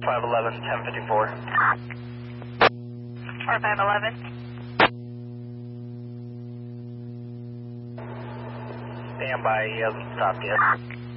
4511, 1054. 4511. Stand by, he hasn't stopped yet.